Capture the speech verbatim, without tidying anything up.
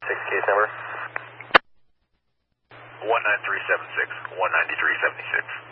Take case number. one nine three seven six, one nine three seven six.